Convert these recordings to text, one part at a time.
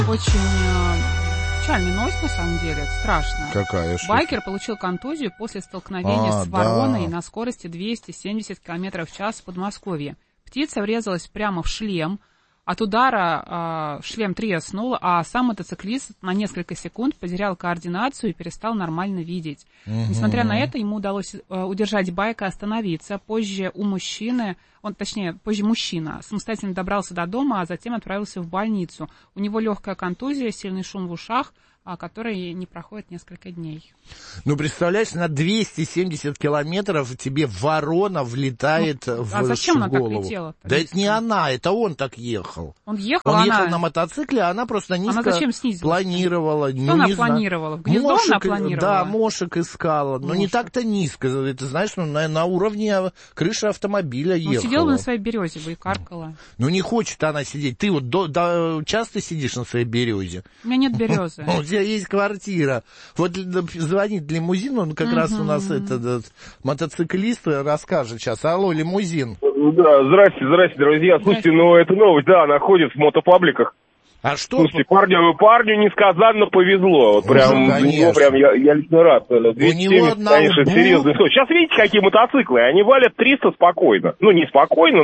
Очень печальная новость, на самом деле, это страшно. Какая? Байкер получил контузию после столкновения с вороной на скорости 270 км в час в Подмосковье. Птица врезалась прямо в шлем. От удара шлем треснул, а сам мотоциклист на несколько секунд потерял координацию и перестал нормально видеть. Несмотря на это, ему удалось удержать байк и остановиться. Позже мужчина самостоятельно добрался до дома, а затем отправился в больницу. У него легкая контузия, сильный шум в ушах, который не проходит несколько дней. Ну, представляешь, на 270 километров тебе ворона влетает в голову. А зачем она так летела? Да это не она, это он так ехал. Он ехал на мотоцикле, а она просто низко планировала. Что она планировала? В гнездо она планировала? Да, мошек искала. Но не так-то низко. Ты знаешь, на уровне крыши автомобиля ехала. Сидела бы на своей березе бы и каркала. Ну, не хочет она сидеть. Ты вот часто сидишь на своей березе? У меня нет березы. У тебя есть квартира. Вот звонит лимузин, он как раз у нас этот мотоциклист расскажет сейчас. Алло, лимузин. Да, здрасте, друзья. Слушайте, ну эта новость, да, она ходит в мотопабликах. А что? Слушайте, парню несказанно повезло. Вот прям, я лично рад. 270, конечно, серьезный случай. Сейчас видите, какие мотоциклы? Они валят 300 спокойно. Ну, не спокойно,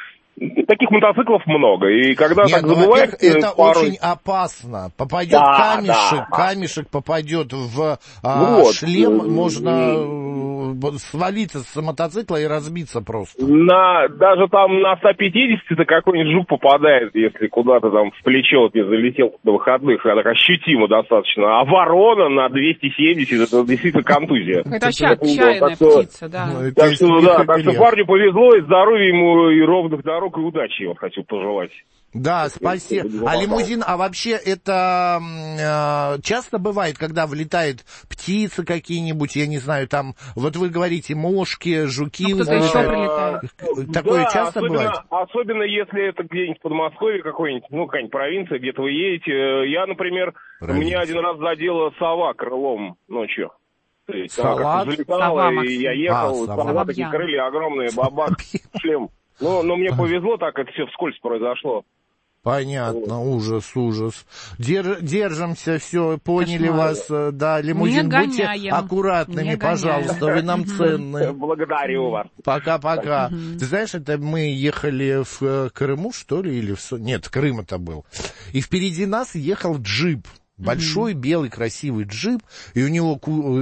таких мотоциклов много. И когда так забываешь... это очень опасно. Попадет камешек попадет в шлем, можно свалиться с мотоцикла и разбиться просто. Даже там на 150-то какой-нибудь жук попадает, если куда-то там в плечо ты залетел на выходных, так ощутимо достаточно. А ворона на 270, это действительно контузия. Это отчаянная птица, да. Так что парню повезло, и здоровья ему, и ровных дорог, и удачи я хочу пожелать. Да, спасибо. А лимузин, вообще это часто бывает, когда влетают птицы какие-нибудь, я не знаю, там, вот вы говорите, мошки, жуки. Кто-то еще прилетает. Такое часто бывает? Особенно если это где-нибудь в Подмосковье какой-нибудь, какая-нибудь провинция, где-то вы едете. Я, например, меня один раз задела сова крылом ночью. То есть сова? Она залетала, и я ехал, сова такие крылья огромные, бабах, шлем. Но мне повезло, так это все вскользь произошло. Понятно, ужас. Держимся, все, поняли вас, да, лимузин, будьте аккуратными, пожалуйста, вы нам ценны. Благодарю вас. Пока-пока. Ты знаешь, это мы ехали в Крыму, что ли, или Нет, Крым это был. И впереди нас ехал джип. Большой, белый, красивый джип, и у него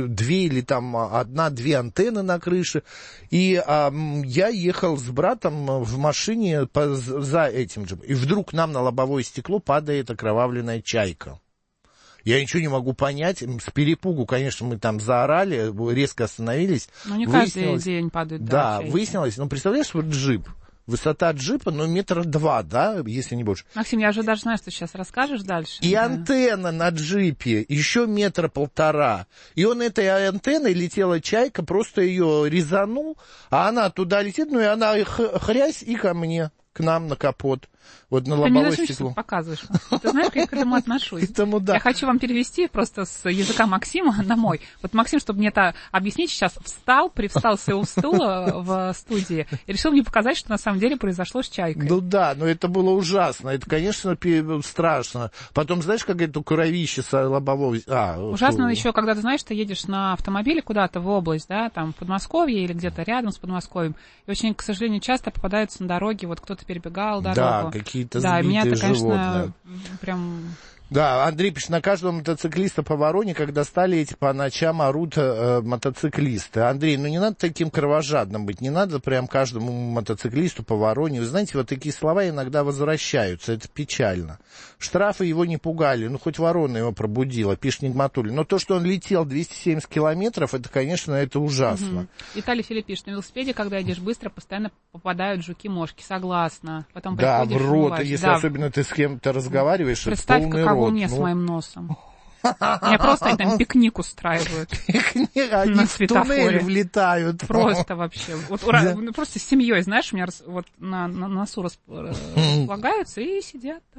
одна-две антенны на крыше. И я ехал с братом в машине за этим джипом. И вдруг нам на лобовое стекло падает окровавленная чайка. Я ничего не могу понять. С перепугу, конечно, мы там заорали, резко остановились. Ну, не каждый день падают. Да, выяснилось. Представляешь, вот джип. Высота джипа, 2 метра, да, если не больше. Максим, я уже даже знаю, что сейчас расскажешь дальше. И антенна на джипе еще 1,5 метра. И он этой антенной летела чайка, просто ее резанул, а она туда летит, и она хрясь и ко мне, к нам на капот. Вот на лобовое стекло. Ты мне показываешь. Ты знаешь, как я к этому отношусь? Да. Я хочу вам перевести просто с языка Максима на мой. Вот Максим, чтобы мне это объяснить, сейчас привстал с своего стула в студии и решил мне показать, что на самом деле произошло с чайкой. Ну да, но это было ужасно. Это, конечно, страшно. Потом, знаешь, как это кровище с лобового... Ужасно еще, когда ты знаешь, ты едешь на автомобиле куда-то в область, да, там в Подмосковье или где-то рядом с Подмосковьем, и очень, к сожалению, часто попадаются на дороге, вот кто-то перебегал дорогу. Да, какие-то сбитые меня это, конечно, животные. Прям... Да, Андрей пишет, на каждого мотоциклиста по Вороне, когда стали эти по ночам орут мотоциклисты. Андрей, не надо таким кровожадным быть, не надо прям каждому мотоциклисту по Вороне. Вы знаете, вот такие слова иногда возвращаются, это печально. Штрафы его не пугали, хоть ворона его пробудила, пишет Нигматуллин. Но то, что он летел 270 километров, это, конечно, это ужасно. Виталий Филипп пишет, на велосипеде, когда едешь быстро, постоянно попадают жуки-мошки, согласна. Потом да, в рот, если особенно ты с кем-то разговариваешь, представь, это полный каково рот. Мне с моим носом. Меня просто там пикник устраивают. Пикник, они в туннель влетают. Просто вообще. Просто с семьей, знаешь, у меня вот на носу располагаются и сидят там.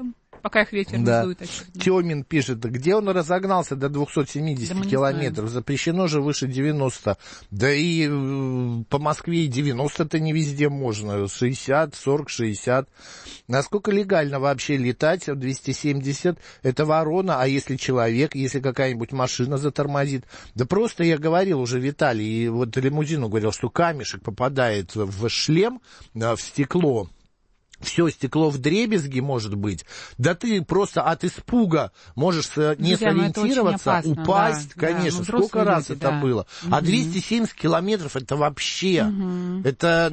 пока их ветер не дует. Тёмин пишет, где он разогнался до 270 километров? Запрещено же выше 90. Да и по Москве и 90-то не везде можно. 60, 40, 60. Насколько легально вообще летать 270? Это ворона, а если человек, если какая-нибудь машина затормозит? Да просто я говорил уже Виталий, и вот лимузину говорил, что камешек попадает в шлем, в стекло. Все стекло вдребезги, может быть. Да ты просто от испуга можешь не сориентироваться, опасно, упасть. Да, конечно, сколько раз люди, это было. А 270 километров это вообще, это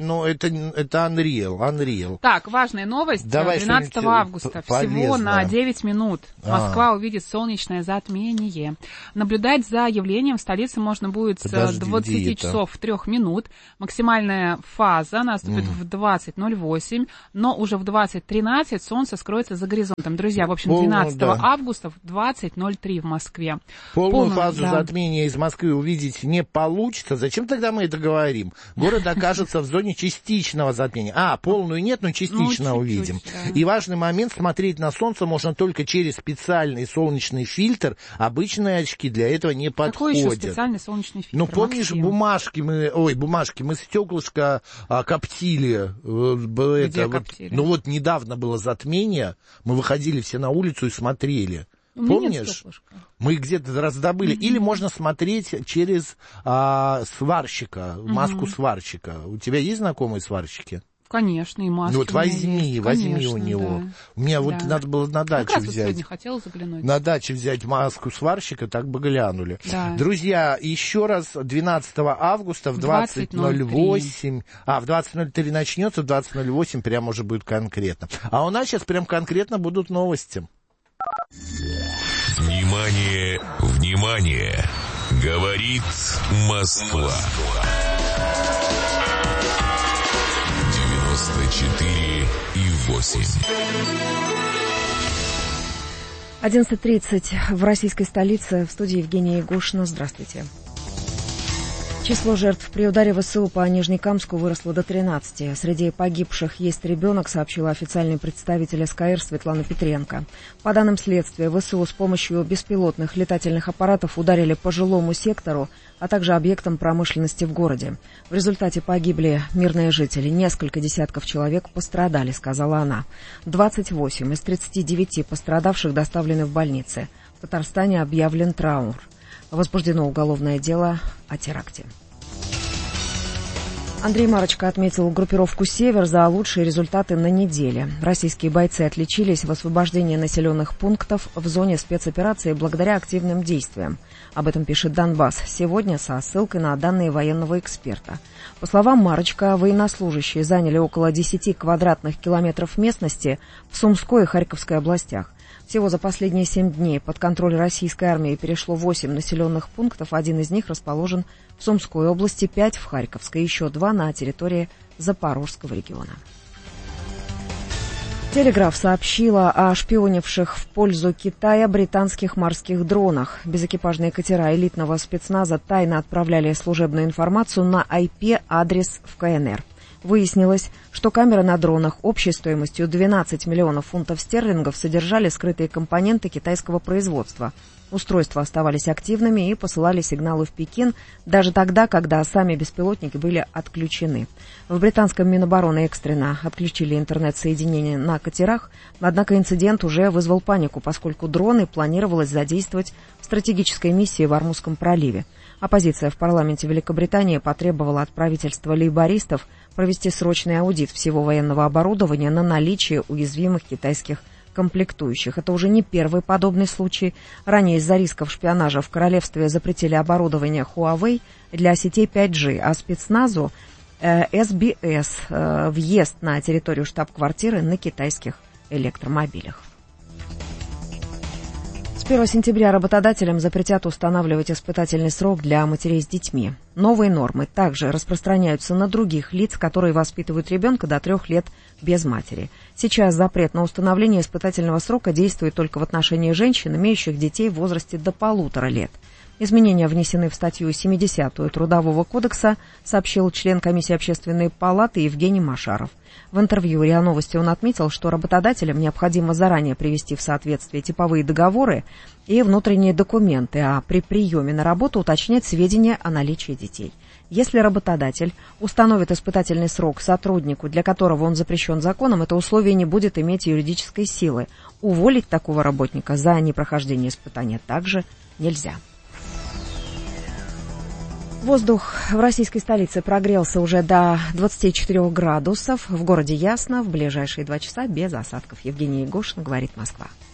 unreal. Так, важная новость. Давай 12 августа всего на 9 минут Москва увидит солнечное затмение. Наблюдать за явлением в столице можно будет с 20 часов 3 минут. Максимальная фаза наступит в 20:08, но уже в 20:13 солнце скроется за горизонтом. Друзья, в общем, 12 августа в 20:03 в Москве. Полную фазу затмения из Москвы увидеть не получится. Зачем тогда мы это говорим? Город окажется в зоне частичного затмения. Полную нет, но частично увидим. Да. И важный момент, смотреть на солнце можно только через специальный солнечный фильтр. Обычные очки для этого не подходят. Какой еще специальный солнечный фильтр? Ну, помнишь, бумажки, мы стеклышко коптили. Где коптили? Ну, вот недавно было затмение, мы выходили все на улицу и смотрели. Помнишь? Мы где-то раздобыли. Или можно смотреть через сварщика, маску сварщика. У тебя есть знакомые сварщики? Конечно, и маски. Вот возьми у него. Да. Мне вот надо было на даче как раз взять. Сегодня хотела заглянуть. На даче взять маску сварщика, так бы глянули. Да. Друзья, еще раз, 12 августа в 20:08. В 20:03 начнется, в 20:08 прямо уже будет конкретно. А у нас сейчас прям конкретно будут новости. Внимание, внимание! Говорит Москва. 94,8. 11:30 в российской столице. В студии Евгения Егошина. Здравствуйте. Число жертв при ударе ВСУ по Нижнекамску выросло до 13. Среди погибших есть ребенок, сообщила официальный представитель СКР Светлана Петренко. По данным следствия, ВСУ с помощью беспилотных летательных аппаратов ударили по жилому сектору, а также объектам промышленности в городе. В результате погибли мирные жители. Несколько десятков человек пострадали, сказала она. 28 из 39 пострадавших доставлены в больницы. В Татарстане объявлен траур. Возбуждено уголовное дело о теракте. Андрей Марочка отметил группировку «Север» за лучшие результаты на неделе. Российские бойцы отличились в освобождении населенных пунктов в зоне спецоперации благодаря активным действиям. Об этом пишет «Донбасс» сегодня со ссылкой на данные военного эксперта. По словам Марочка, военнослужащие заняли около 10 квадратных километров местности в Сумской и Харьковской областях. Всего за последние 7 дней под контроль российской армии перешло 8 населенных пунктов, один из них расположен в Сумской области, 5 в Харьковской, еще 2 на территории Запорожского региона. Телеграф сообщила о шпионивших в пользу Китая британских морских дронах. Безэкипажные катера элитного спецназа тайно отправляли служебную информацию на IP-адрес в КНР. Выяснилось, что камеры на дронах общей стоимостью 12 миллионов фунтов стерлингов содержали скрытые компоненты китайского производства. Устройства оставались активными и посылали сигналы в Пекин даже тогда, когда сами беспилотники были отключены. В британском Минобороны экстренно отключили интернет-соединение на катерах, однако инцидент уже вызвал панику, поскольку дроны планировалось задействовать в стратегической миссии в Ормузском проливе. Оппозиция в парламенте Великобритании потребовала от правительства лейбористов провести срочный аудит всего военного оборудования на наличие уязвимых китайских комплектующих. Это уже не первый подобный случай. Ранее из-за рисков шпионажа в королевстве запретили оборудование Huawei для сетей 5G, а спецназу SBS въезд на территорию штаб-квартиры на китайских электромобилях. С 1 сентября работодателям запретят устанавливать испытательный срок для матерей с детьми. Новые нормы также распространяются на других лиц, которые воспитывают ребенка до 3 лет без матери. Сейчас запрет на установление испытательного срока действует только в отношении женщин, имеющих детей в возрасте до 1,5 лет. Изменения внесены в статью 70 Трудового кодекса, сообщил член комиссии Общественной палаты Евгений Машаров. В интервью РИА Новости он отметил, что работодателям необходимо заранее привести в соответствие типовые договоры и внутренние документы, а при приеме на работу уточнять сведения о наличии детей. Если работодатель установит испытательный срок сотруднику, для которого он запрещен законом, это условие не будет иметь юридической силы. Уволить такого работника за непрохождение испытания также нельзя. Воздух в российской столице прогрелся уже до 24 градусов. В городе ясно, в ближайшие 2 часа без осадков. Евгений Егошин, говорит Москва.